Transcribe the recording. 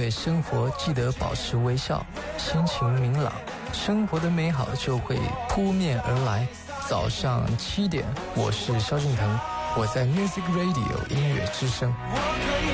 对生活记得保持微笑，心情明朗，生活的美好就会扑面而来。早上7点，我是萧敬腾，我在 Music Radio 音乐之声。